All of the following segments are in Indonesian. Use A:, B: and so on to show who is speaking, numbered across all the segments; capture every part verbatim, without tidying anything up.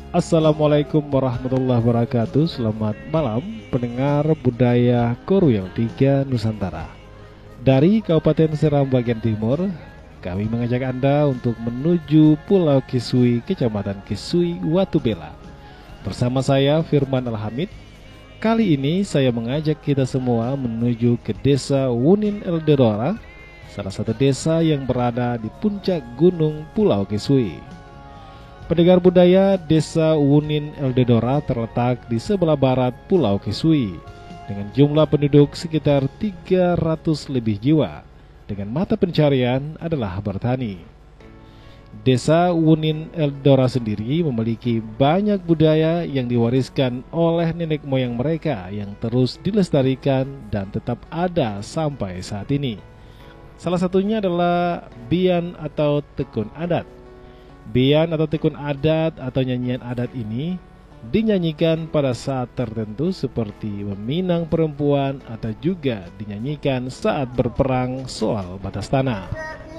A: Assalamualaikum warahmatullahi wabarakatuh. Selamat malam pendengar budaya Koruyong tiga Nusantara. Dari Kabupaten Seram bagian timur, kami mengajak Anda untuk menuju Pulau Kisui, Kecamatan Kisui, Watubela. Bersama saya Firman Alhamid. Kali ini saya mengajak kita semua menuju ke Desa Wunin Eldedora, salah satu desa yang berada di puncak gunung Pulau Kisui. Pendengar budaya, Desa Wunin Eldedora terletak di sebelah barat Pulau Kisui dengan jumlah penduduk sekitar tiga ratus lebih jiwa, dengan mata pencarian adalah bertani. Desa Wunin Eldedora sendiri memiliki banyak budaya yang diwariskan oleh nenek moyang mereka yang terus dilestarikan dan tetap ada sampai saat ini. Salah satunya adalah bian atau tekun adat. Bian atau tekun adat atau nyanyian adat ini dinyanyikan pada saat tertentu seperti meminang perempuan atau juga dinyanyikan saat berperang soal batas tanah.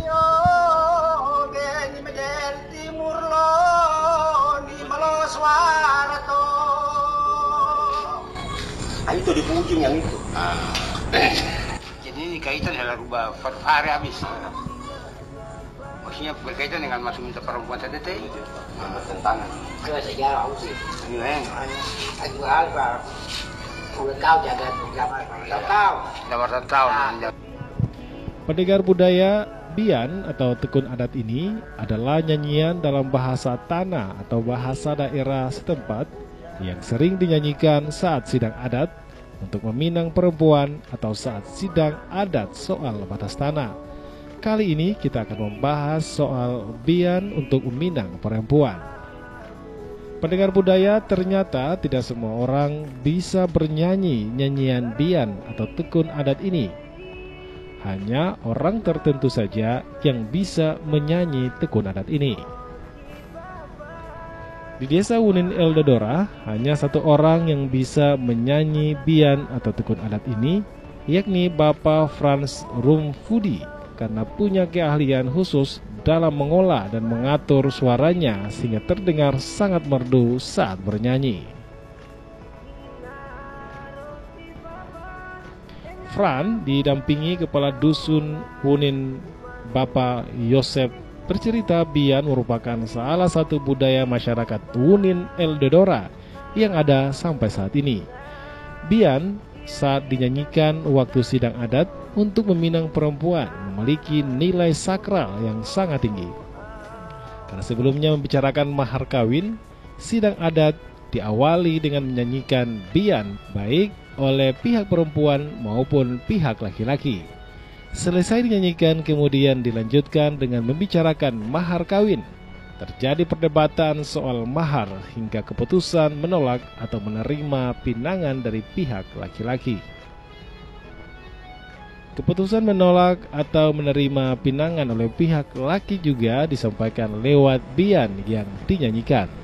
B: Nah, itu di ujung yang itu.
C: Ah. Jadi ini kaitan dengan rubah fare habis. Maksudnya berkaitan dengan masuk minta perempuan saja teh.
B: Bertentangan.
D: Itu sejarah aku sih.
C: Ini eh.
D: Aku apa? Udah kau jaga zaman tahu.
C: Dapat tahun.
A: Pendengar budaya, bian atau tekun adat ini adalah nyanyian dalam bahasa tanah atau bahasa daerah setempat yang sering dinyanyikan saat sidang adat untuk meminang perempuan atau saat sidang adat soal batas tanah. Kali ini kita akan membahas soal bian untuk meminang perempuan. Pendengar budaya, ternyata tidak semua orang bisa bernyanyi nyanyian bian atau tekun adat ini. Hanya orang tertentu saja yang bisa menyanyi tekun adat ini. Di Desa Wunin Eldedora, hanya satu orang yang bisa menyanyi bian atau tekun adat ini, yakni Bapak Frans Rumfudi, karena punya keahlian khusus dalam mengolah dan mengatur suaranya sehingga terdengar sangat merdu saat bernyanyi. Fran didampingi kepala dusun Wunin Bapak Yosep bercerita bian merupakan salah satu budaya masyarakat Wunin Eldedora yang ada sampai saat ini. Bian saat dinyanyikan waktu sidang adat untuk meminang perempuan memiliki nilai sakral yang sangat tinggi. Karena sebelumnya membicarakan mahar kawin, sidang adat diawali dengan menyanyikan bian baik oleh pihak perempuan maupun pihak laki-laki. Selesai dinyanyikan kemudian dilanjutkan dengan membicarakan mahar kawin. Terjadi perdebatan soal mahar hingga keputusan menolak atau menerima pinangan dari pihak laki-laki. Keputusan menolak atau menerima pinangan oleh pihak laki juga disampaikan lewat bian yang dinyanyikan.